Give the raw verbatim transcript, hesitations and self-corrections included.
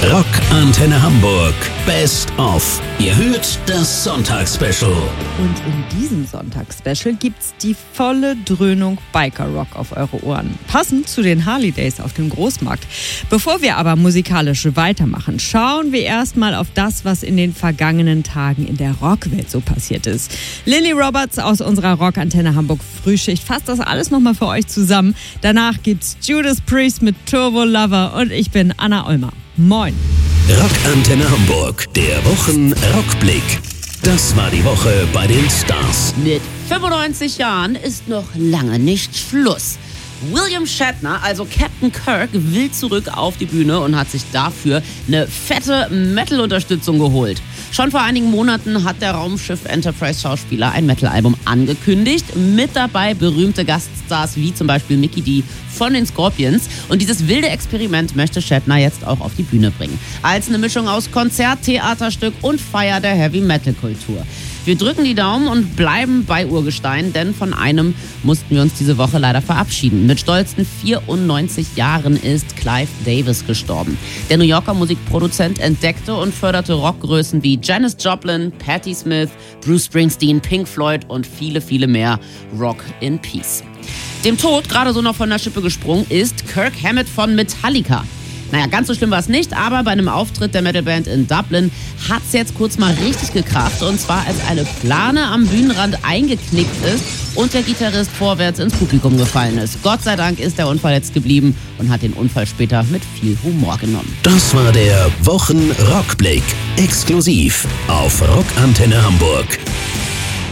Rock Antenne Hamburg Best of. Ihr hört das Sonntagsspecial. Und in diesem Sonntagsspecial gibt's die volle Dröhnung Biker-Rock auf eure Ohren. Passend zu den Harley Days auf dem Großmarkt. Bevor wir aber musikalisch weitermachen, schauen wir erstmal auf das, was in den vergangenen Tagen in der Rockwelt so passiert ist. Lily Roberts aus unserer Rock Antenne Hamburg Frühschicht fasst das alles nochmal für euch zusammen. Danach gibt's Judas Priest mit Turbo Lover und ich bin Anna Olmer. Moin. Rock Antenne Hamburg, der Wochen-Rockblick. Das war die Woche bei den Stars. Mit fünfundneunzig Jahren ist noch lange nicht Schluss. William Shatner, also Captain Kirk, will zurück auf die Bühne und hat sich dafür eine fette Metal-Unterstützung geholt. Schon vor einigen Monaten hat der Raumschiff Enterprise-Schauspieler ein Metal-Album angekündigt. Mit dabei berühmte Gaststars wie zum Beispiel Mikkey Dee von den Scorpions. Und dieses wilde Experiment möchte Shatner jetzt auch auf die Bühne bringen. Als eine Mischung aus Konzert, Theaterstück und Feier der Heavy-Metal-Kultur. Wir drücken die Daumen und bleiben bei Urgestein, denn von einem mussten wir uns diese Woche leider verabschieden. Mit stolzen vierundneunzig Jahren ist Clive Davis gestorben. Der New Yorker Musikproduzent entdeckte und förderte Rockgrößen wie Janis Joplin, Patti Smith, Bruce Springsteen, Pink Floyd und viele, viele mehr. Rock in Peace. Dem Tod gerade so noch von der Schippe gesprungen ist Kirk Hammett von Metallica. Naja, ganz so schlimm war es nicht, aber bei einem Auftritt der Metalband in Dublin hat es jetzt kurz mal richtig gekracht. Und zwar, als eine Plane am Bühnenrand eingeknickt ist und der Gitarrist vorwärts ins Publikum gefallen ist. Gott sei Dank ist er unverletzt geblieben und hat den Unfall später mit viel Humor genommen. Das war der Wochen-Rockblick. Exklusiv auf Rock Antenne Hamburg.